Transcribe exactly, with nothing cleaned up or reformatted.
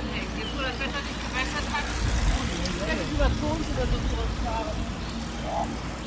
anhängen. Jetzt, wo das Wetter sich gebessert hat, vielleicht über Zons oder so zurückfahren.